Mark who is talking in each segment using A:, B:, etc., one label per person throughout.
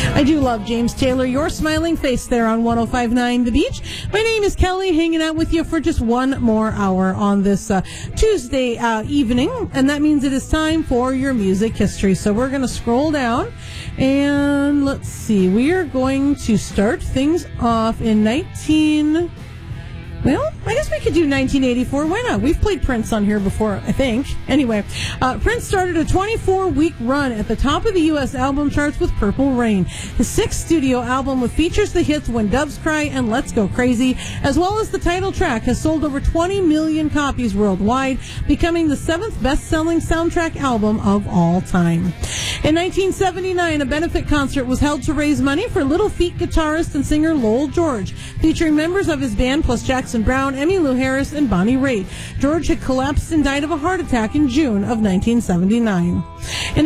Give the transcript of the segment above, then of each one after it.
A: I do love James Taylor, your smiling face there on 105.9 The Beach. My name is Kelly, hanging out with you for just one more hour on this Tuesday evening, and that means it is time for your music history. So we're going to scroll down, and let's see. We are going to start things off in I guess we could do 1984. Why not? We've played Prince on here before, I think. Anyway, Prince started a 24-week run at the top of the U.S. album charts with Purple Rain. His sixth studio album, which features the hits When Doves Cry and Let's Go Crazy, as well as the title track, has sold over 20 million copies worldwide, becoming the seventh best-selling soundtrack album of all time. In 1979, a benefit concert was held to raise money for Little Feat guitarist and singer Lowell George, featuring members of his band plus Jackson Brown, Emmylou Harris, and Bonnie Raitt. George had collapsed and died of a heart attack in June of 1979. In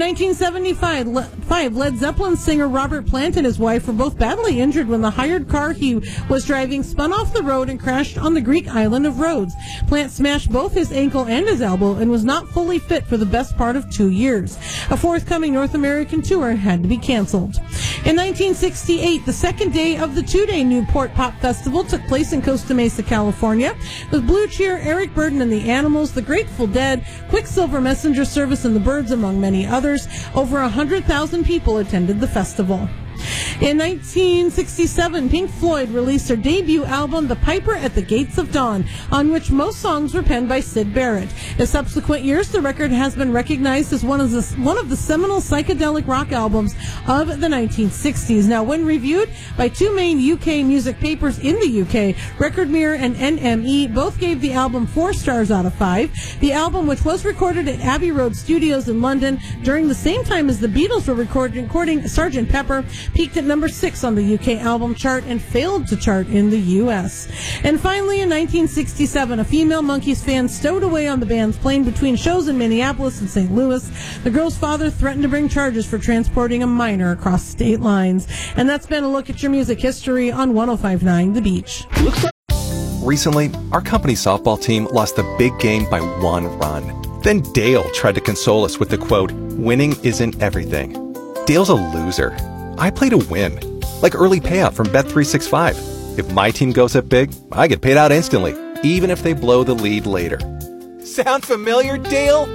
A: 1975, Led Zeppelin singer Robert Plant and his wife were both badly injured when the hired car he was driving spun off the road and crashed on the Greek island of Rhodes. Plant smashed both his ankle and his elbow and was not fully fit for the best part of 2 years. A forthcoming North American tour had to be canceled. In 1968, the second day of the two-day Newport Pop Festival took place in Costa Mesa, California, with Blue Cheer, Eric Burdon and the Animals, the Grateful Dead, Quicksilver Messenger Service, and the Byrds, among many others. Over 100,000 people attended the festival. In 1967, Pink Floyd released their debut album, The Piper at the Gates of Dawn, on which most songs were penned by Syd Barrett. In subsequent years, the record has been recognized as one of the seminal psychedelic rock albums of the 1960s. Now, when reviewed by two main UK music papers in the UK, Record Mirror and NME, both gave the album 4 stars out of 5. The album, which was recorded at Abbey Road Studios in London during the same time as the Beatles were recording Sgt. Pepper, peaked at number 6 on the UK album chart and failed to chart in the US. And finally, in 1967, a female Monkees fan stowed away on the band's plane between shows in Minneapolis and St. Louis. The girl's father threatened to bring charges for transporting a minor across state lines. And that's been a look at your music history on 105.9 The Beach.
B: Recently, our company softball team lost the big game by 1 run. Then Dale tried to console us with the quote, "Winning isn't everything." Dale's a loser. I play to win, like early payout from Bet365. If my team goes up big, I get paid out instantly, even if they blow the lead later. Sound familiar, Dale?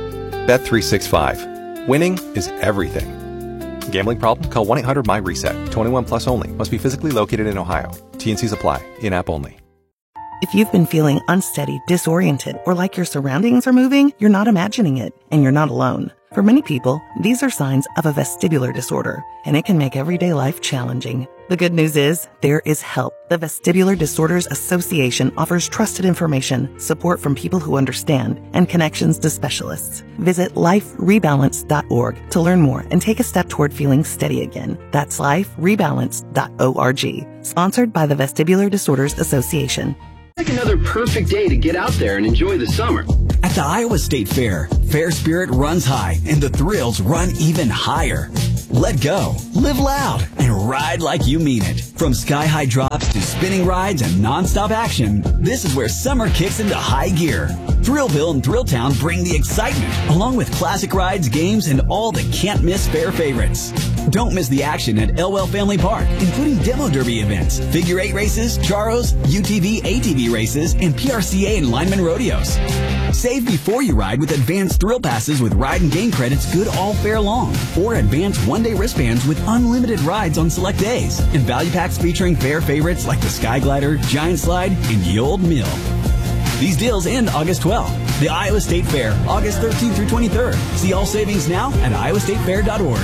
B: Bet365. Winning is everything. Gambling problem? Call 1-800-MY-RESET. 21 plus only. Must be physically located in Ohio. T&Cs apply. In-app only.
C: If you've been feeling unsteady, disoriented, or like your surroundings are moving, you're not imagining it, and you're not alone. For many people, these are signs of a vestibular disorder, and it can make everyday life challenging. The good news is, there is help. The Vestibular Disorders Association offers trusted information, support from people who understand, and connections to specialists. Visit liferebalance.org to learn more and take a step toward feeling steady again. That's liferebalance.org. Sponsored by the Vestibular Disorders Association.
D: Like another perfect day to get out there and enjoy the summer.
E: At the Iowa State Fair, fair spirit runs high and the thrills run even higher. Let go, live loud, and ride like you mean it. From sky-high drops to spinning rides and non-stop action, this is where summer kicks into high gear. Thrillville and Thrilltown bring the excitement, along with classic rides, games, and all the can't-miss fair favorites. Don't miss the action at Elwell Family Park, including demo derby events, figure 8 races, charros, UTV, ATV races, and PRCA and lineman rodeos. Save before you ride with advanced thrill passes with ride and game credits good all fair long, or advanced one-day wristbands with unlimited rides on select days, and value packs featuring fair favorites like the Sky Glider, Giant Slide, and Ye Old Mill. These deals end August 12th. The Iowa State Fair, August 13th through 23rd. See all savings now at iowastatefair.org.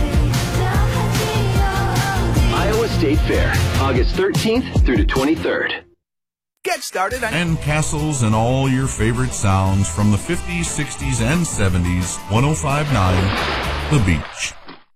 D: Iowa State Fair, August 13th through the 23rd.
F: Get started on and castles and all your favorite sounds from the 50s, 60s, and 70s. 105.9 The Beach.